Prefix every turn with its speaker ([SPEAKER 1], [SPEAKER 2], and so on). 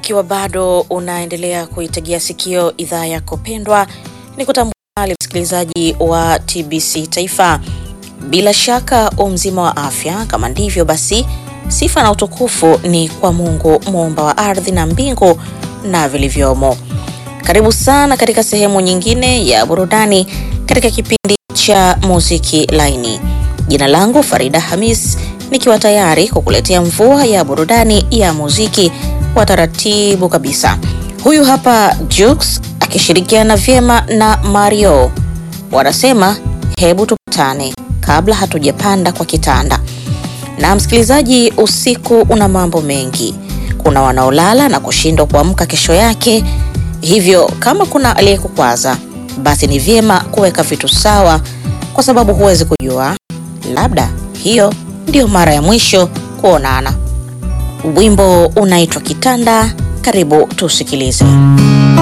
[SPEAKER 1] ukiwa bado unaendelea kuitegea sikio idhaa yako pendwa, ni kutambua msikilizaji wa TBC Taifa. Bila shaka umzima wa afya, kama ndivyo basi sifa na utukufu ni kwa Mungu muumba wa ardhi na mbingu na vilivyomo. Karibu sana katika sehemu nyingine ya burudani katika kipindi cha muziki laini. Jina langu Farida Hamis, nikiwa tayari kukuletea mvua ya burudani ya muziki wa taratibu kabisa. Huyu hapa Jux akishirikiana vyema na Mario. Wanasema hebu tupatane kabla hatujapanda kwa kitanda. Na msikilizaji, usiku una mambo mengi. Kuna wanaolala na kushindwa kuamka kesho yake. Hivyo kama kuna aliyekukwaza, basi ni vyema kuweka vitu sawa, kwa sababu huwezi kujua, labda hiyo ndio mara ya mwisho kuonana. Wimbo unaitwa Kitanda, karibu tusikilize.